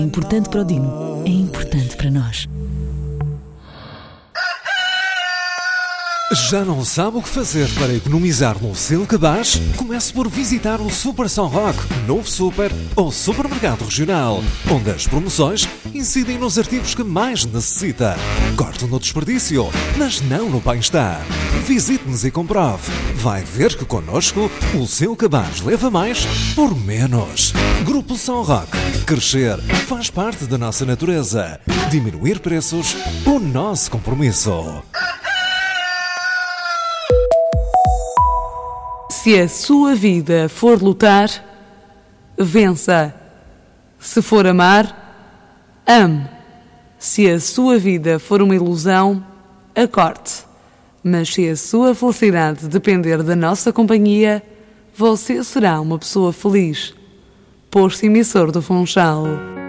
Importante para o Dino, é importante para nós. Já não sabe o que fazer para economizar no seu cabaz? Comece por visitar o Super São Roque, novo super ou supermercado regional, onde as promoções incidem nos artigos que mais necessita. Corte no desperdício, mas não no bem-estar. Visite-nos e comprove. Vai ver que connosco o seu cabaz leva mais por menos. Grupo São Roque. Crescer faz parte da nossa natureza. Diminuir preços, o nosso compromisso. Se a sua vida for lutar, vença. Se for amar, ame. Se a sua vida for uma ilusão, acorde. Mas se a sua felicidade depender da nossa companhia, você será uma pessoa feliz. Posto emissor do Funchal.